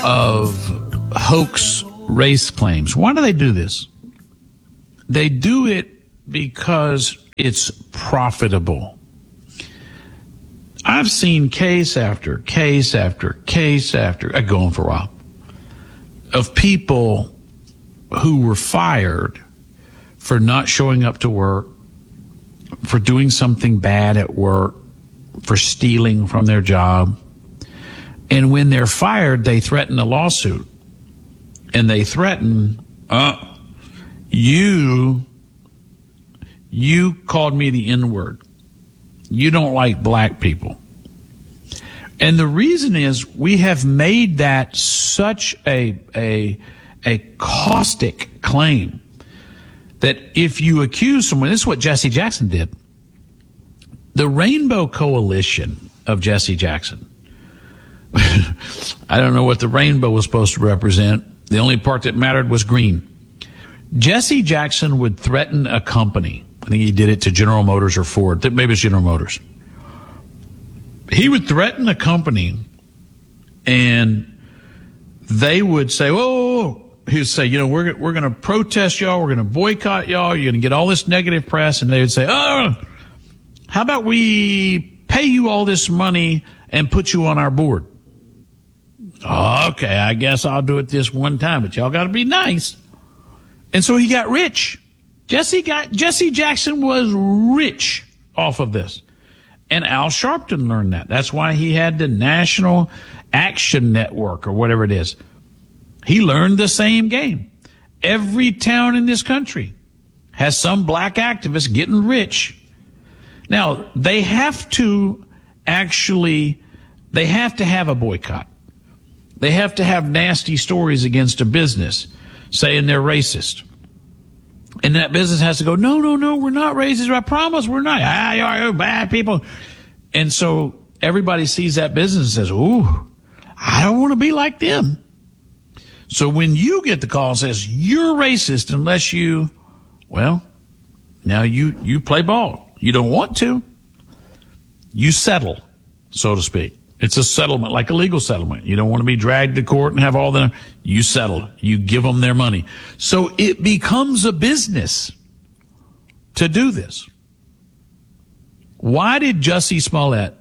of hoax race claims. Why do they do this? They do it because it's profitable. I've seen case after case after case after, going for a while, of people who were fired for not showing up to work, for doing something bad at work, for stealing from their job. And when they're fired, they threaten a lawsuit. And they threaten, you called me the N-word. You don't like black people. And the reason is we have made that such a caustic claim that if you accuse someone, this is what Jesse Jackson did. The Rainbow Coalition of Jesse Jackson. I don't know what the rainbow was supposed to represent. The only part that mattered was green. Jesse Jackson would threaten a company. I think he did it to General Motors or Ford. Maybe it's General Motors. He would threaten a company, and they would say, he would say, we're going to protest y'all. We're going to boycott y'all. You're going to get all this negative press. And they would say, how about we pay you all this money and put you on our board? Okay, I guess I'll do it this one time, but y'all got to be nice. And so he got rich. Jesse Jackson was rich off of this. And Al Sharpton learned that. That's why he had the National Action Network or whatever it is. He learned the same game. Every town in this country has some black activist getting rich. Now, they have to have a boycott. They have to have nasty stories against a business saying they're racist. And that business has to go, no, we're not racist. I promise we're not. You're bad people. And so everybody sees that business and says, ooh, I don't want to be like them. So when you get the call and says, you're racist unless now you play ball. You don't want to. You settle, so to speak. It's a settlement, like a legal settlement. You don't want to be dragged to court and have all the, you settle. You give them their money. So it becomes a business to do this. Why did Jussie Smollett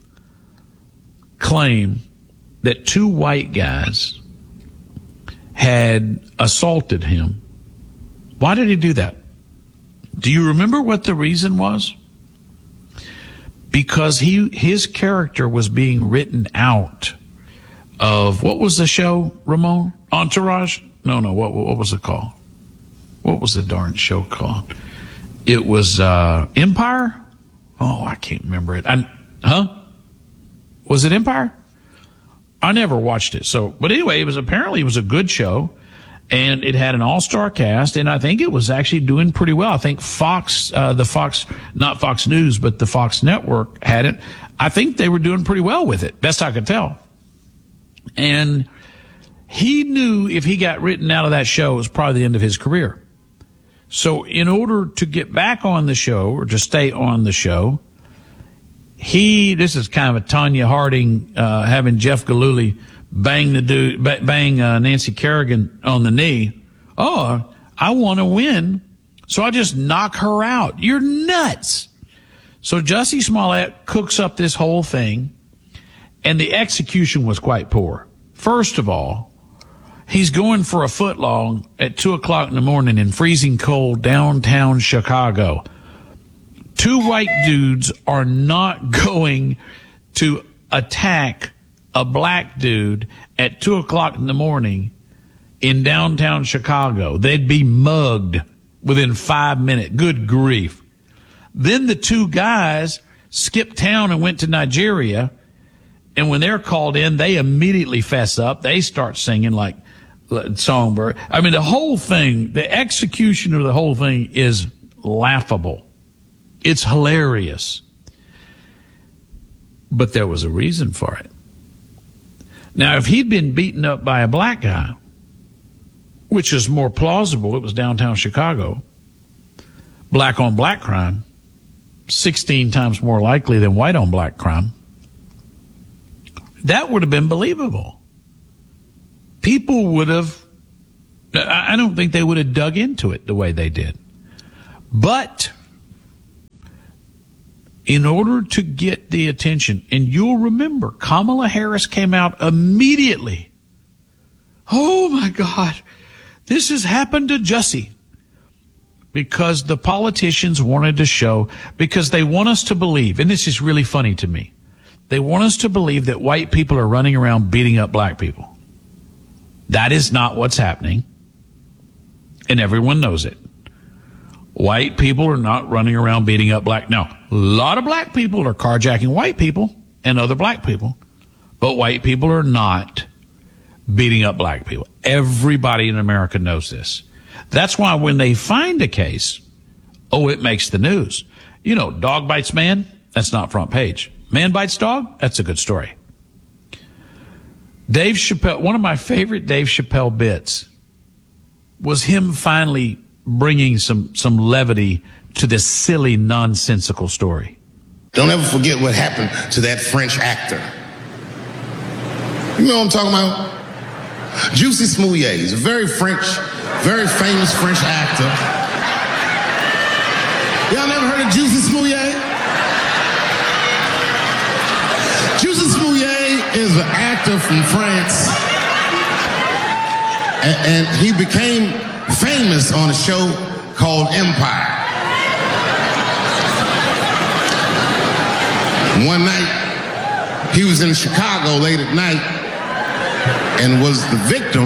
claim that two white guys had assaulted him? Why did he do that? Do you remember what the reason was? Because his character was being written out of, what was the show, Ramon? Entourage? No, what was it called? What was the darn show called? It was Empire? Oh, I can't remember it. Was it Empire? I never watched it. But anyway, it was a good show. And it had an all-star cast, and I think it was actually doing pretty well. I think not Fox News, but the Fox Network had it. I think they were doing pretty well with it, best I could tell. And he knew if he got written out of that show, it was probably the end of his career. So in order to get back on the show, or to stay on the show, this is kind of a Tanya Harding, having Jeff Gillooly bang Nancy Kerrigan on the knee. Oh, I want to win, so I just knock her out. You're nuts. So Jussie Smollett cooks up this whole thing, and the execution was quite poor. First of all, he's going for a footlong at 2:00 in the morning in freezing cold downtown Chicago. Two white dudes are not going to attack a black dude at 2:00 in the morning in downtown Chicago. They'd be mugged within 5 minutes. Good grief. Then the two guys skipped town and went to Nigeria. And when they're called in, they immediately fess up. They start singing like Songbird. I mean, the whole thing, the execution of the whole thing is laughable. It's hilarious. But there was a reason for it. Now, if he'd been beaten up by a black guy, which is more plausible, it was downtown Chicago, black on black crime, 16 times more likely than white on black crime, that would have been believable. people would have, I don't think they would have dug into it the way they did. But in order to get the attention, and you'll remember, Kamala Harris came out immediately. Oh my God, this has happened to Jussie. Because the politicians wanted to show, because they want us to believe, and this is really funny to me, they want us to believe that white people are running around beating up black people. That is not what's happening, and everyone knows it. White people are not running around beating up black. Now, a lot of black people are carjacking white people and other black people, but white people are not beating up black people. Everybody in America knows this. That's why when they find a case, it makes the news. You know, dog bites man, that's not front page. Man bites dog, that's a good story. Dave Chappelle, one of my favorite Dave Chappelle bits was him finally bringing some levity to this silly, nonsensical story. Don't ever forget what happened to that French actor. You know what I'm talking about? Jussie Smollett is a very famous French actor. Y'all never heard of Jussie Smollett? Jussie Smollett is an actor from France. And he became famous on a show called Empire. One night, he was in Chicago late at night and was the victim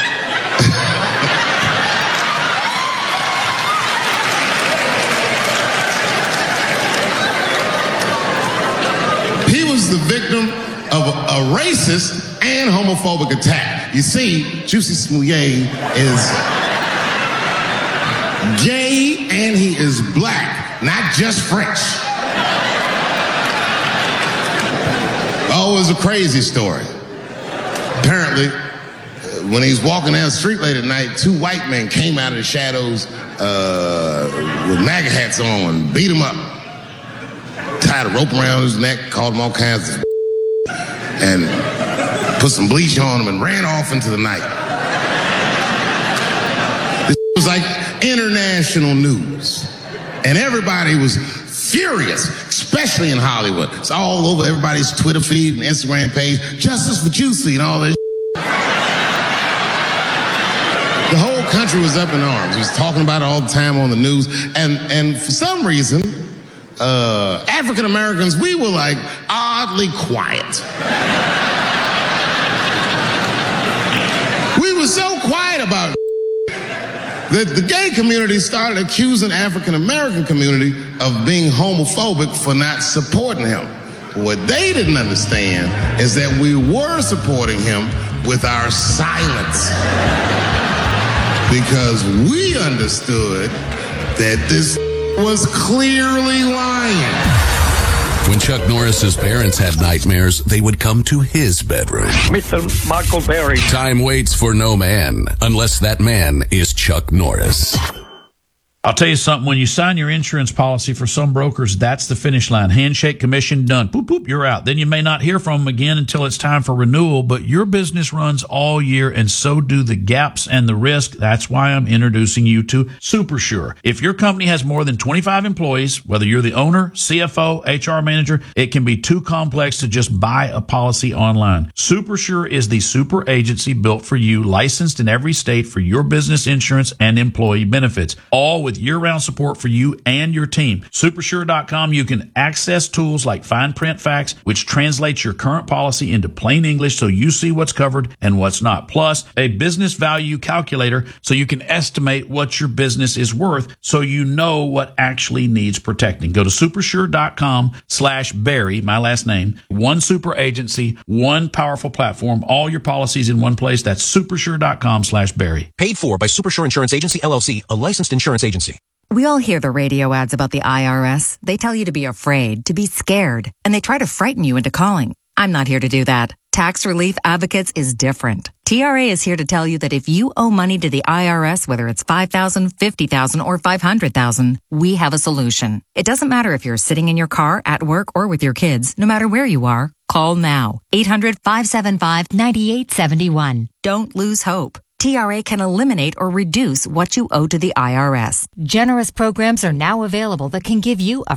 of a racist and homophobic attack. You see, Jussie Smollett is gay and he is black, not just French. Oh, it was a crazy story. Apparently, when he was walking down the street late at night, two white men came out of the shadows with MAGA hats on and beat him up. Tied a rope around his neck, called him all kinds of and put some bleach on him and ran off into the night. This was like international news. And everybody was furious, especially in Hollywood. It's all over everybody's Twitter feed and Instagram page. Justice for Jussie and all this. The whole country was up in arms. He was talking about it all the time on the news. And for some reason, African Americans, we were like oddly quiet. We were so quiet about that the gay community started accusing African American community of being homophobic for not supporting him. What they didn't understand is that we were supporting him with our silence. Because we understood that this was clearly lying. When Chuck Norris's parents had nightmares, they would come to his bedroom. Mr. Michael Berry. Time waits for no man, unless that man is Chuck Norris. I'll tell you something. When you sign your insurance policy for some brokers, that's the finish line. Handshake, commission, done. Boop, boop, you're out. Then you may not hear from them again until it's time for renewal, but your business runs all year, and so do the gaps and the risk. That's why I'm introducing you to SuperSure. If your company has more than 25 employees, whether you're the owner, CFO, HR manager, it can be too complex to just buy a policy online. SuperSure is the super agency built for you, licensed in every state for your business insurance and employee benefits, all with year-round support for you and your team. Supersure.com, you can access tools like fine print facts, which translates your current policy into plain English so you see what's covered and what's not. Plus, a business value calculator so you can estimate what your business is worth so you know what actually needs protecting. Go to supersure.com/Barry, my last name. One super agency, one powerful platform, all your policies in one place. That's supersure.com/Barry. Paid for by Supersure Insurance Agency, LLC, a licensed insurance agency. We all hear the radio ads about the IRS. They tell you to be afraid, to be scared, and they try to frighten you into calling. I'm not here to do that. Tax Relief Advocates is different. TRA is here to tell you that if you owe money to the IRS, whether it's $5,000, $50,000, or $500,000, we have a solution. It doesn't matter if you're sitting in your car, at work, or with your kids. No matter where you are, Call now. 800-575-9871. Don't lose hope. TRA can eliminate or reduce what you owe to the IRS. Generous programs are now available that can give you a